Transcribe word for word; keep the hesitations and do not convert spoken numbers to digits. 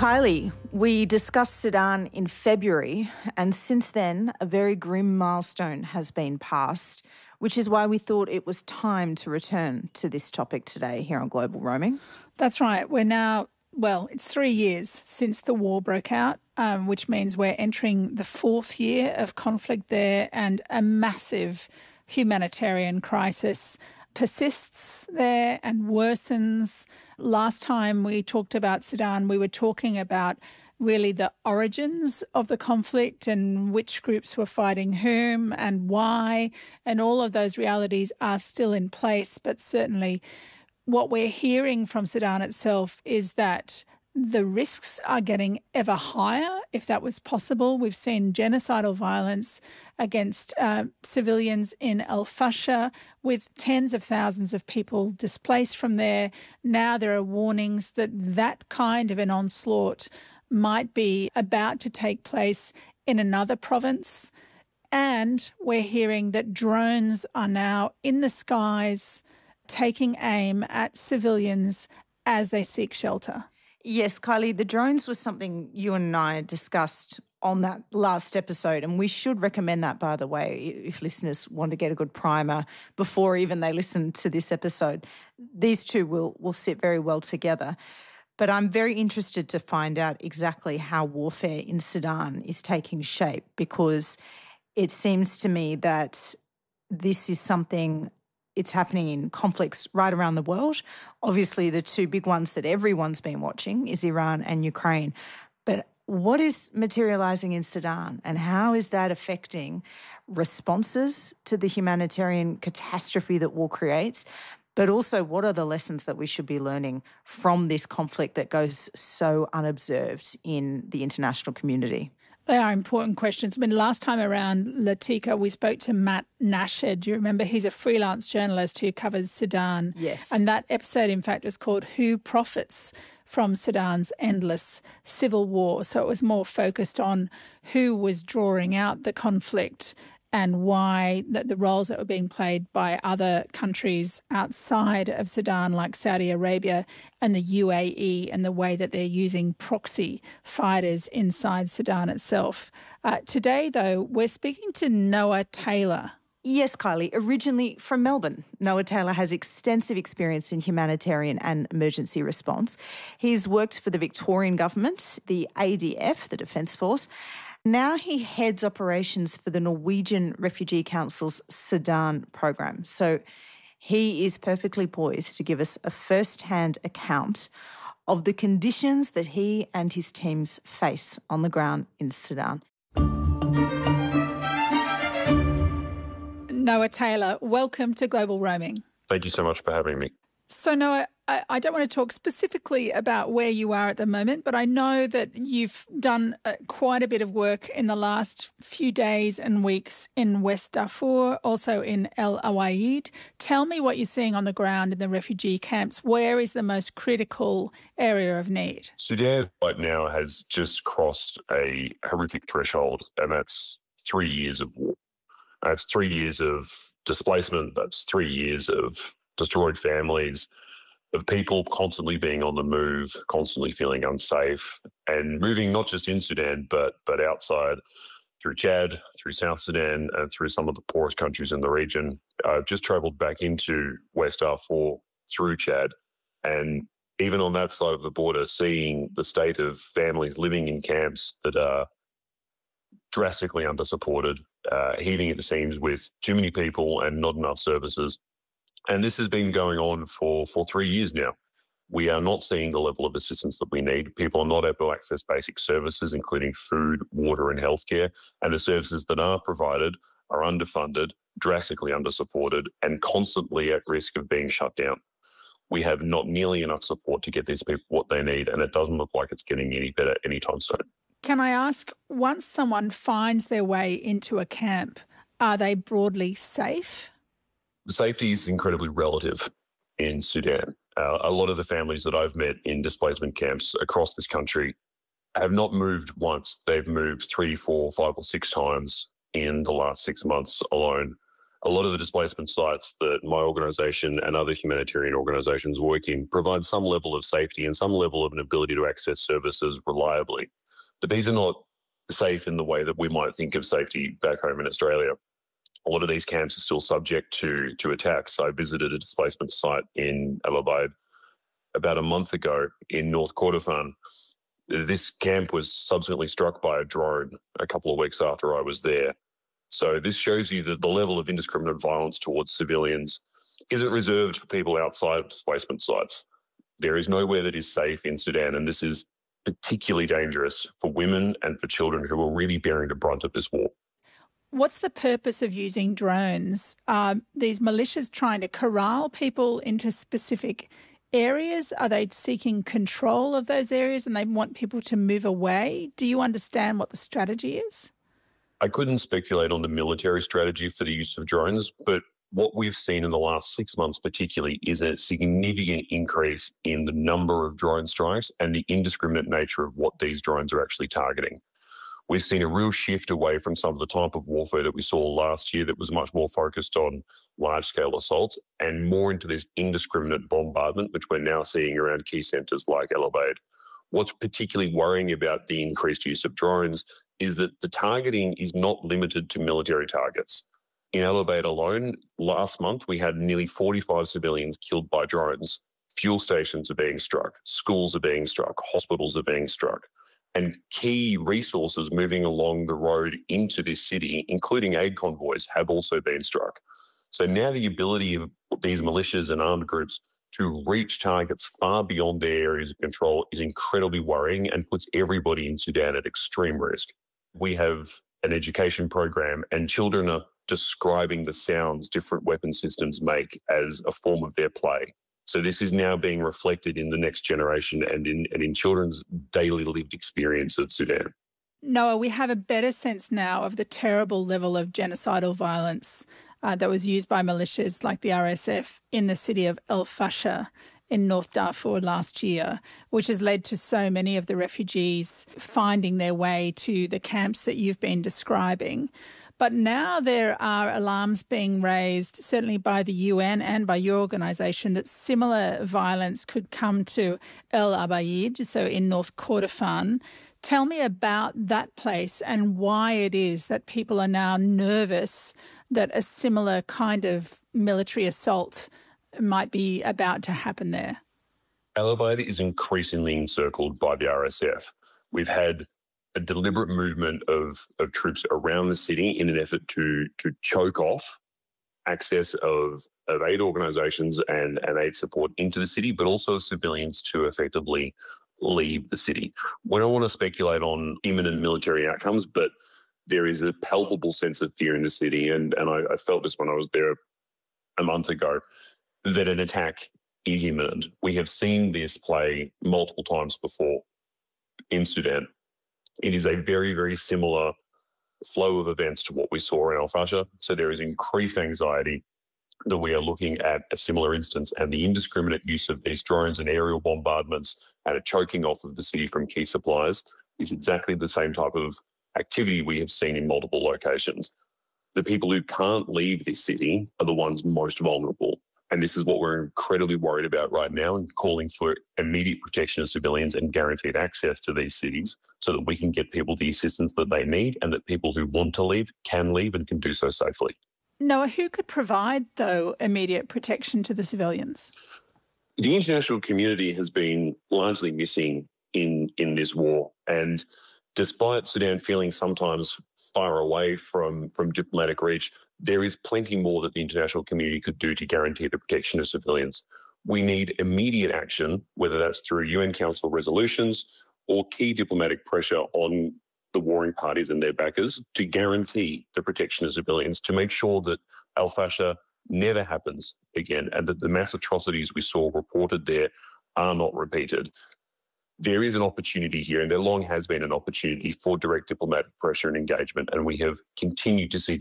Kylie, we discussed Sudan in February, and since then, a very grim milestone has been passed, which is why we thought it was time to return to this topic today here on Global Roaming. That's right. We're now, well, it's three years since the war broke out, um, which means we're entering the fourth year of conflict there, and a massive humanitarian crisis persists there and worsens. Last time we talked about Sudan, we were talking about really the origins of the conflict and which groups were fighting whom and why, and all of those realities are still in place. But certainly what we're hearing from Sudan itself is that the risks are getting ever higher, if that was possible. We've seen genocidal violence against uh, civilians in El Fasher, with tens of thousands of people displaced from there. Now there are warnings that that kind of an onslaught might be about to take place in another province. And we're hearing that drones are now in the skies taking aim at civilians as they seek shelter. Yes, Kylie, the drones was something you and I discussed on that last episode, and we should recommend that, by the way, if listeners want to get a good primer before even they listen to this episode. These two will, will sit very well together. But I'm very interested to find out exactly how warfare in Sudan is taking shape, because it seems to me that this is something, it's happening in conflicts right around the world. Obviously, the two big ones that everyone's been watching is Iran and Ukraine. But what is materialising in Sudan, and how is that affecting responses to the humanitarian catastrophe that war creates? But also, what are the lessons that we should be learning from this conflict that goes so unobserved in the international community? They are important questions. I mean, last time around, Latika, we spoke to Matt Nashed. Do you remember? He's a freelance journalist who covers Sudan. Yes. And that episode, in fact, was called Who Profits from Sudan's Endless Civil War? So it was more focused on who was drawing out the conflict and why the, the roles that were being played by other countries outside of Sudan, like Saudi Arabia and the U A E, and the way that they're using proxy fighters inside Sudan itself. Uh, today, though, we're speaking to Noah Taylor. Yes, Kylie. Originally from Melbourne, Noah Taylor has extensive experience in humanitarian and emergency response. He's worked for the Victorian government, the A D F, the Defence Force. Now he heads operations for the Norwegian Refugee Council's Sudan program. So he is perfectly poised to give us a first-hand account of the conditions that he and his teams face on the ground in Sudan. Noah Taylor, welcome to Global Roaming. Thank you so much for having me. So, Noah, I, I don't want to talk specifically about where you are at the moment, but I know that you've done uh, quite a bit of work in the last few days and weeks in West Darfur, also in El Uwaid. Tell me what you're seeing on the ground in the refugee camps. Where is the most critical area of need? Sudan right now has just crossed a horrific threshold, and that's three years of war. That's three years of displacement. That's three years of destroyed families, of people constantly being on the move, constantly feeling unsafe, and moving not just in Sudan, but but outside, through Chad, through South Sudan, and through some of the poorest countries in the region. I've just travelled back into West Darfur through Chad, and even on that side of the border, seeing the state of families living in camps that are drastically under-supported, uh, heaving at the seams with too many people and not enough services. And this has been going on for, for three years now. We are not seeing the level of assistance that we need. People are not able to access basic services, including food, water and healthcare. And the services that are provided are underfunded, drastically undersupported, and constantly at risk of being shut down. We have not nearly enough support to get these people what they need, and it doesn't look like it's getting any better anytime soon. Can I ask, once someone finds their way into a camp, are they broadly safe? Safety is incredibly relative in Sudan. Uh, a lot of the families that I've met in displacement camps across this country have not moved once. They've moved three, four, five or six times in the last six months alone. A lot of the displacement sites that my organisation and other humanitarian organisations work in provide some level of safety and some level of an ability to access services reliably. But these are not safe in the way that we might think of safety back home in Australia. A lot of these camps are still subject to, to attacks. I visited a displacement site in Allahabad about a month ago in North Kordofan. This camp was subsequently struck by a drone a couple of weeks after I was there. So this shows you that the level of indiscriminate violence towards civilians isn't reserved for people outside of displacement sites. There is nowhere that is safe in Sudan, and this is particularly dangerous for women and for children who are really bearing the brunt of this war. What's the purpose of using drones? Are these militias trying to corral people into specific areas? Are they seeking control of those areas and they want people to move away? Do you understand what the strategy is? I couldn't speculate on the military strategy for the use of drones, but what we've seen in the last six months particularly is a significant increase in the number of drone strikes and the indiscriminate nature of what these drones are actually targeting. We've seen a real shift away from some of the type of warfare that we saw last year that was much more focused on large-scale assaults and more into this indiscriminate bombardment, which we're now seeing around key centres like Allahabad. What's particularly worrying about the increased use of drones is that the targeting is not limited to military targets. In Allahabad alone, last month, we had nearly forty-five civilians killed by drones. Fuel stations are being struck, schools are being struck, hospitals are being struck, and key resources moving along the road into this city, including aid convoys, have also been struck. So now the ability of these militias and armed groups to reach targets far beyond their areas of control is incredibly worrying and puts everybody in Sudan at extreme risk. We have an education program and children are describing the sounds different weapon systems make as a form of their play. So this is now being reflected in the next generation and in, and in children's daily lived experience of Sudan. Noah, we have a better sense now of the terrible level of genocidal violence uh, that was used by militias like the R S F in the city of El Fasher in North Darfur last year, which has led to so many of the refugees finding their way to the camps that you've been describing. But now there are alarms being raised, certainly by the U N and by your organisation, that similar violence could come to El Abaid, so in North Kordofan. Tell me about that place and why it is that people are now nervous that a similar kind of military assault might be about to happen there. Allahabad is increasingly encircled by the R S F. We've had a deliberate movement of, of troops around the city in an effort to, to choke off access of, of aid organisations and, and aid support into the city, but also civilians to effectively leave the city. We don't want to speculate on imminent military outcomes, but there is a palpable sense of fear in the city, and, and I, I felt this when I was there a month ago, that an attack is imminent. We have seen this play multiple times before in Sudan. It is a very, very similar flow of events to what we saw in Al Fasher. So there is increased anxiety that we are looking at a similar instance, and the indiscriminate use of these drones and aerial bombardments and a choking off of the city from key supplies is exactly the same type of activity we have seen in multiple locations. The people who can't leave this city are the ones most vulnerable. And this is what we're incredibly worried about right now, and calling for immediate protection of civilians and guaranteed access to these cities so that we can get people the assistance that they need, and that people who want to leave can leave and can do so safely. Noah, who could provide, though, immediate protection to the civilians? The international community has been largely missing in, in this war. And despite Sudan feeling sometimes far away from, from diplomatic reach, there is plenty more that the international community could do to guarantee the protection of civilians. We need immediate action, whether that's through U N Council resolutions or key diplomatic pressure on the warring parties and their backers to guarantee the protection of civilians, to make sure that Al Fasher never happens again and that the mass atrocities we saw reported there are not repeated. There is an opportunity here, and there long has been an opportunity for direct diplomatic pressure and engagement, and we have continued to see